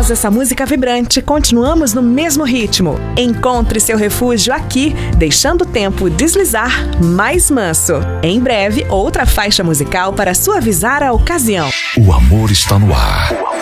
Após essa música vibrante, continuamos no mesmo ritmo. Encontre seu refúgio aqui, deixando o tempo deslizar mais manso. Em breve, outra faixa musical para suavizar a ocasião. O amor está no ar.